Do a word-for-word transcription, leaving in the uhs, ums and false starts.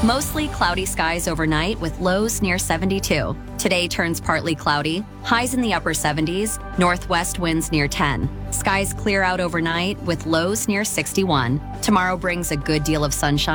Mostly cloudy skies overnight with lows near seventy-two. Today turns partly cloudy, highs in the upper seventies, northwest winds near ten. Skies clear out overnight with lows near sixty-one. Tomorrow brings a good deal of sunshine.